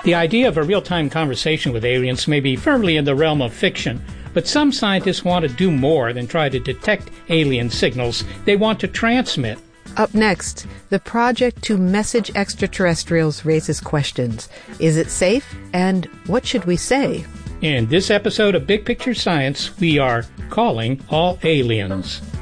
The idea of a real-time conversation with aliens may be firmly in the realm of fiction, but some scientists want to do more than try to detect alien signals. They want to transmit. Up next, the project to message extraterrestrials raises questions. Is it safe? And what should we say? In this episode of Big Picture Science, we are calling all aliens.